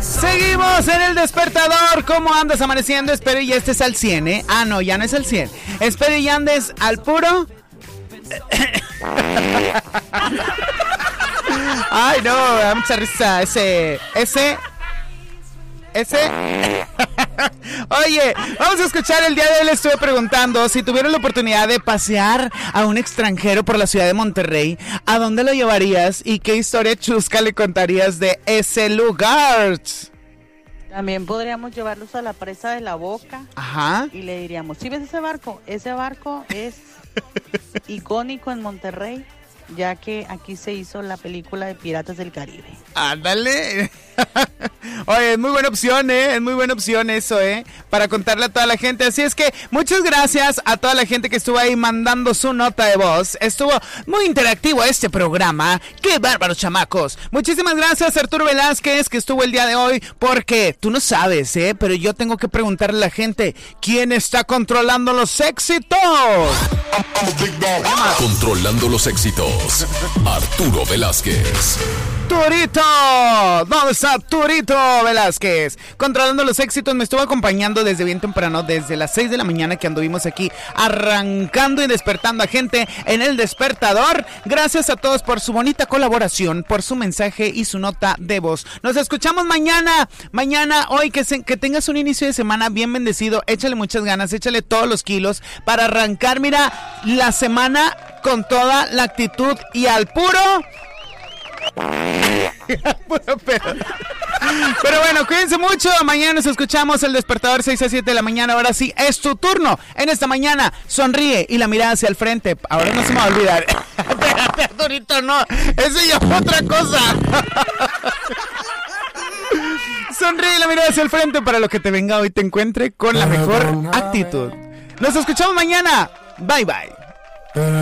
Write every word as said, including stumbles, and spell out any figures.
Seguimos en el despertador. ¿Cómo andas amaneciendo? Espero y ya estés al cien, ¿eh? Ah, no, ya no es al cien. Espero y andes al puro. Ay, no, me da mucha risa. Ese, ese, ese. Oye, vamos a escuchar. El día de hoy le estuve preguntando si tuvieron la oportunidad de pasear a un extranjero por la ciudad de Monterrey, ¿a dónde lo llevarías y qué historia chusca le contarías de ese lugar? También podríamos llevarlos a la presa de La Boca. Ajá. Y le diríamos, ¿sí ves ese barco? Ese barco es icónico en Monterrey, ya que aquí se hizo la película de Piratas del Caribe. Ándale. Oye, es muy buena opción, ¿eh? Es muy buena opción eso, ¿eh? Para contarle a toda la gente. Así es que muchas gracias a toda la gente que estuvo ahí mandando su nota de voz. Estuvo muy interactivo este programa. ¡Qué bárbaros, chamacos! Muchísimas gracias, Arturo Velázquez, que estuvo el día de hoy. Porque tú no sabes, ¿eh? Pero yo tengo que preguntarle a la gente, ¿quién está controlando los éxitos? Controlando los éxitos, Arturo Velázquez. Turito, ¿dónde está Turito Velázquez? Controlando los éxitos, me estuvo acompañando desde bien temprano, desde las seis de la mañana que anduvimos aquí arrancando y despertando a gente en el despertador. Gracias a todos por su bonita colaboración, por su mensaje y su nota de voz. Nos escuchamos mañana, mañana, hoy, que, se, que tengas un inicio de semana bien bendecido. Échale muchas ganas, échale todos los kilos para arrancar, mira, la semana con toda la actitud y al puro... Pero, pero bueno, cuídense mucho. Mañana nos escuchamos. El despertador seis a siete de la mañana. Ahora sí, es tu turno. En esta mañana, sonríe y la mirada hacia el frente. Ahora no se me va a olvidar. Espérate, Arturito, no. Eso ya fue otra cosa. Sonríe y la mirada hacia el frente para lo que te venga hoy te encuentre con la mejor actitud. Nos escuchamos mañana. Bye, bye.